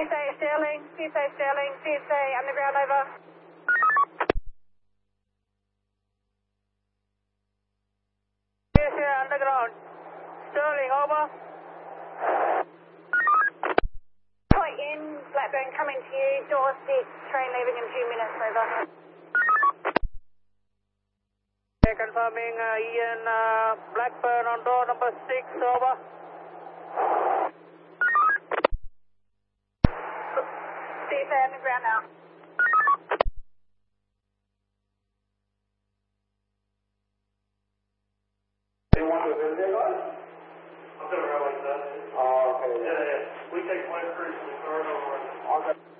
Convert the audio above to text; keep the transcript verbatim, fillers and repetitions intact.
A Sterling, C S A Sterling, C S A underground over. C S A underground, Sterling over. Point in, Blackburn coming to you, door six, train leaving in two minutes, over. Yeah, confirming uh, Ian uh, Blackburn on door number six, over. C S A underground now. Do you want to visit it, guys? I've got a railway service. Oh, okay. Yeah, yeah. We take one cruise to the corridor. Okay.